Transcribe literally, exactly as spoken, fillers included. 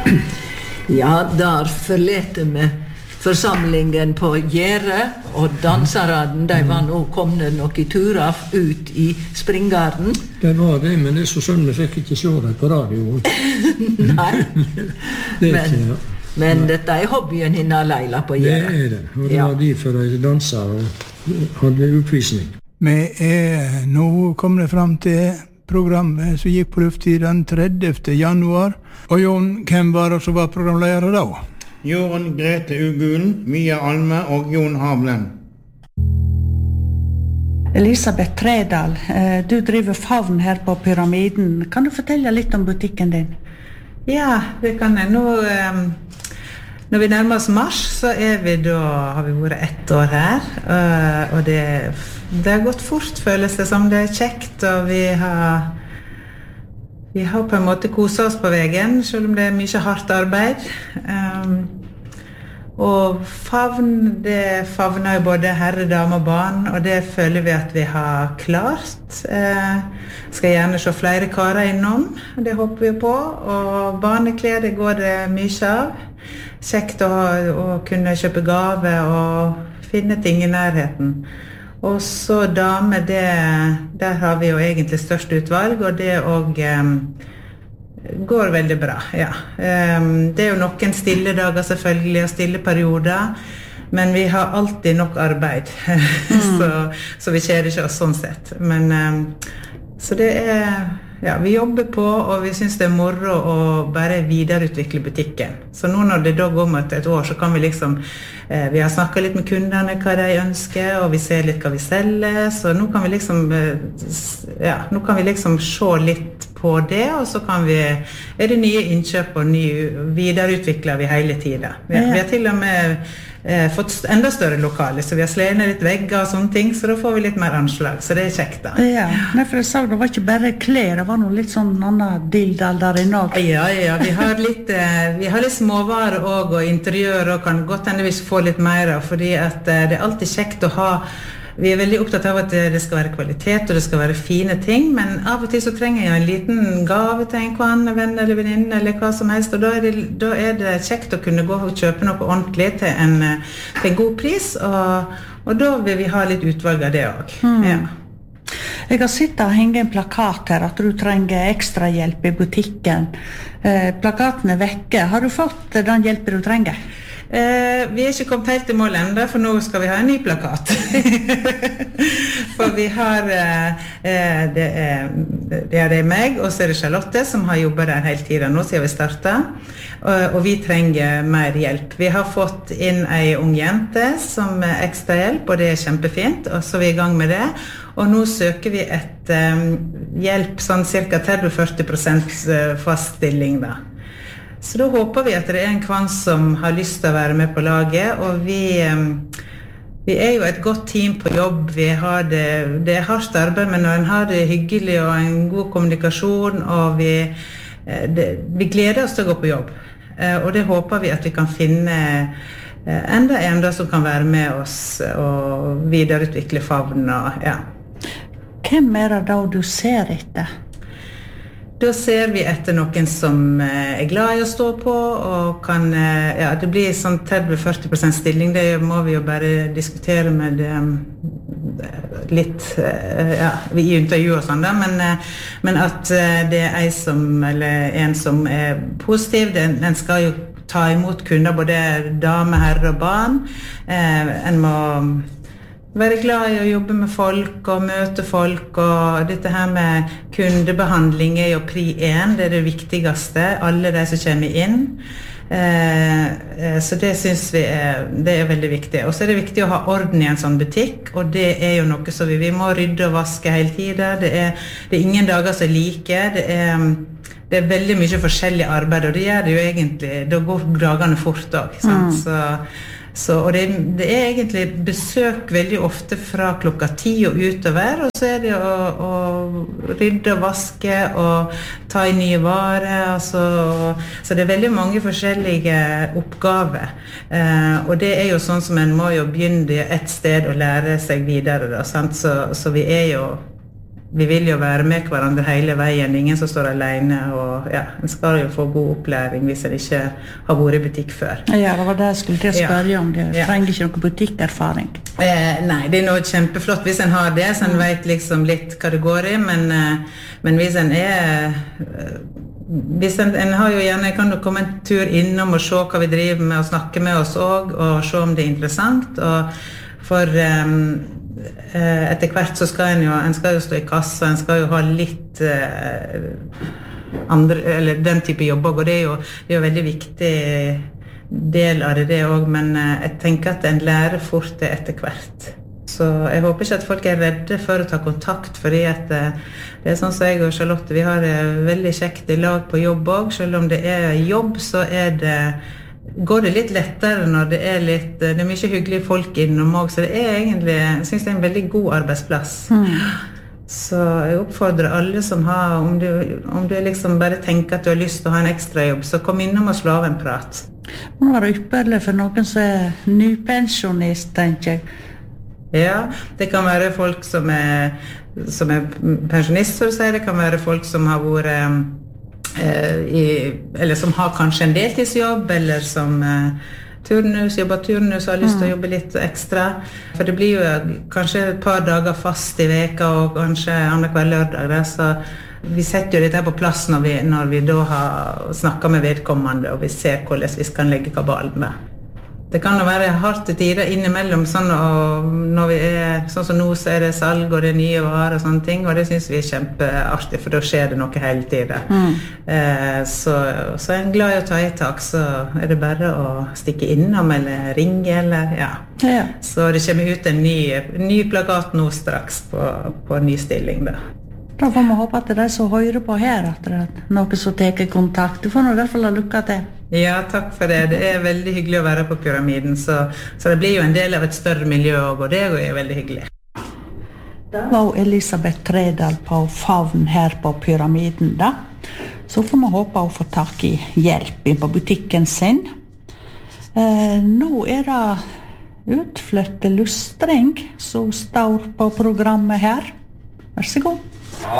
Ja, der forlete vi forsamlingen på Gjære, og danserne, de var nå komne noen turer ut i springgarden. Det var det, men det er så synd vi fikk ikke se det på radio. Nei, det er men, ikke, ja. men dette er hobbyen hinna Leila på Gjære. Det er det, og det Ja. var de for de danser og hadde oppvisning. Vi er nå kommet fram til programmet som gikk på luft i den tredivte januar. Og Jon, hvem var det som var programleder da? Jorunn Grete Ugulen, Mia Alme og Jon Havlen. Elisabeth Tredal, du driver favn her på Pyramiden. Kan du fortelle litt om butikken din? Ja, det kan jeg. Nå, når vi nærmer oss mars, så er vi da, har vi vært ett år her. Og det, det har gått fort, føles det som. Det er kjekt, og vi har... Vi har på en måte koset oss på veien, selv om det er mye hardt arbeid. Um, og favn, det favner jo både herre, dame og barn, og det føler vi at vi har klart. Uh, skal gjerne se flere karer innom, det håper vi på. Og barneklær, det går det mye av. Kjekt å, å kunne kjøpe gave og finne ting i nærheten. Og så dame, det, der har vi jo egentlig størst utvalg, og det og, um, går veldig bra, ja. Um, det er jo noen stille dager selvfølgelig, og stille perioder, men vi har alltid nok arbeid, mm. så, så vi kjeder ikke oss sånn sett. Men, um, så det er, ja, vi jobber på, og vi synes det er moro å bare videreutvikle butikken. Så nå når det da går mot et år, så kan vi liksom, eh, vi har snakket litt med kundene hva de ønsker, og vi ser litt hva vi selger, så nå kan vi liksom, eh, ja, nå kan vi liksom se litt på det, og så kan vi, er det nye innkjøp og nye, videreutvikler vi hele tiden. Vi, vi har til og med eh, fått enda større lokale, så vi har slenet litt vegger og sånne ting, så da får vi litt mer anslag, så det er kjekt da. Ja, nei, for jeg sa det var ikke bare klær, det var noe litt sånn annen dildal der inne også. Ja, ja, vi har litt, eh, vi har litt småvarer også, og interiør, og kan godt hende vi får litt mer, fordi at eh, det er alltid kjekt å ha. Vi er veldig opptatt av at det skal være kvalitet, og det skal være fine ting, men av og til så trenger jeg en liten gave til en kvann, venn eller venninne, eller hva som helst, og da er, det, da er det kjekt å kunne gå og kjøpe noe ordentlig til en, til en god pris, og, og da vil vi ha litt utvalg av det også. Mm. Ja. Jeg har sittet og hengt en plakat her, at du trenger ekstra hjelp i butikken. Eh, plakaten er vekke. Har du fått den hjelpen du trenger? Eh, vi er ikke kommet helt til mål enda, for nå skal vi ha en ny plakat. For vi har, eh, det, er, det er det meg, og så er det Charlotte som har jobbet der hele tiden nå siden vi startet, og, og vi trenger mer hjelp. Vi har fått inn en ung jente som er ekstra hjelp, og det er kjempefint, og så er vi i gang med det. Og nå søker vi et um, hjelp, sånn cirka tretti til førti prosent faststilling da. Så da håper vi at det er en kvann som har lyst til å være med på laget, og vi, vi er jo et godt team på jobb. Vi har det, det er hardt arbeid, men når en har det hyggelig og en god kommunikasjon, og vi, det, vi gleder oss til å gå på jobb. Og det håper vi at vi kan finne enda en da som kan være med oss og videreutvikle favnen. Og, ja. Hvem er det da du ser etter? Da ser vi etter noen som er glad i å stå på, og kan, ja, det blir sånn tretti til førti prosent stilling, det må vi jo bare diskutere med litt, ja, i intervju og sånn da, men, men at det er en som, eller en som er positiv, den, den skal jo ta imot kunder, både dame, herre og barn. Eh, en må være glad i å jobbe med folk og møte folk, og dette her med kundebehandling er jo pri én, det er det viktigste, alle de som kommer inn. Eh, så det synes vi er, det er veldig viktig. Og så er det viktig å ha orden i en sånn butikk, og det er jo noe som vi, vi må rydde og vaske hele tiden. Det er, det er ingen dager som er like, det er, det er veldig mye forskjellig arbeid, og det gjør det jo egentlig, da går dagene fort også, sant? Mm. Så Så, og det, det er egentlig besøk veldig ofte fra klokka ti og utover, og så er det å, å rydde og vaske og ta i nye varer, altså, så det er veldig mange forskjellige oppgaver, eh, og det er jo sånn som en må jo begynne et sted og lære seg videre da, sant? Så, så vi er jo vi vil jo være med hverandre hele veien, det er ingen som står alene, og ja, en skal jo få god opplæring hvis en ikke har vært i butikk før. Ja, det var det jeg skulle til å spørre ja. om, det ja. trenger ikke noen butikkerfaring. Eh, nei, det er noe kjempeflott hvis en har det, så en vet liksom litt hva det går i, men, eh, men hvis en er... Eh, hvis en, en har jo gjerne, kan jo komme en tur innom og se hva vi driver med, og snakke med oss også, og se om det er interessant, og for um, etter hvert så skal en jo, en skal jo stå i kassa, en skal jo ha litt uh, andre, eller den type jobb, og det er jo, det er jo veldig viktig del av det, det også, men uh, jeg tenker at en lærer fort det etter hvert. Så jeg håper ikke at folk er redde for å ta kontakt, fordi at uh, det er sånn som jeg og Charlotte, vi har det veldig kjekt i lag på jobb også, selv om det er jobb, så er det går det litt lettere når det er litt, det er mye hyggelige folk innom også, så det er egentlig, jeg synes det er en veldig god arbeidsplass. Mm. Så jeg oppfordrer alle som har, om du, om du liksom bare tenker at du har lyst til å ha en ekstra jobb, så kom innom og slå av en prat. Det må være ypperlig for noen som er nypensjonist, tenker jeg. Ja, det kan være folk som er, som er pensjonist, så å si, det kan være folk som har vært I, eller som har kanskje en deltidsjobb, eller som eh, turnus, jobber turnus og har lyst til å jobbe litt ekstra. For det blir jo kanskje et par dager fast i veka, og kanskje annenhver lørdag. Der, så vi setter jo dette på plass når vi, når vi da har snakket med vedkommende, og vi ser hvordan vi kan legge kabalen med. Det kan jo være hardt til tider innimellom, sånn, og når vi er, sånn som nå så er det salg og det er nye varer og sånne ting, og det synes vi er kjempeartig, for da skjer det noe hele tiden. Mm. Eh, så, så er en glad i å ta i tak, så er det bare å stikke innom eller ringe, eller ja. ja. Så det kommer ut en ny, ny plakat nå straks på, på ny stilling da. Da får vi håpe at det er som hører på her, at det er noe som tar kontakt. Du får nå I hvert fall ha lykke til. Ja, takk for det. Det er veldig hyggelig å være på Pyramiden, så, så det blir jo en del av et større miljø, og det er jo veldig hyggelig. Det var Elisabeth Tredal på Favn her på Pyramiden da. Så får vi håpe å få tak I hjelp på butikken sin. Eh, nå er det utflytte lustring som står på programmet her. Vær så god.